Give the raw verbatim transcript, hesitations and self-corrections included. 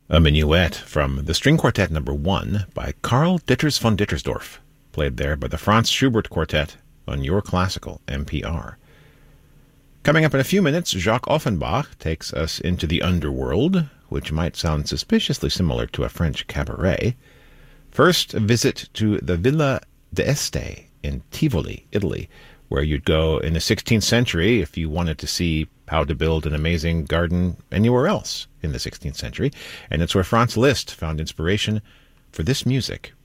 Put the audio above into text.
A minuet from the String Quartet Number One by Karl Ditters von Dittersdorf, played there by the Franz Schubert Quartet on Your Classical N P R. Coming up in a few minutes, Jacques Offenbach takes us into the underworld, which might sound suspiciously similar to a French cabaret. First, a visit to the Villa d'Este in Tivoli, Italy, where you'd go in the sixteenth century if you wanted to see how to build an amazing garden anywhere else in the sixteenth century. And it's where Franz Liszt found inspiration for this music.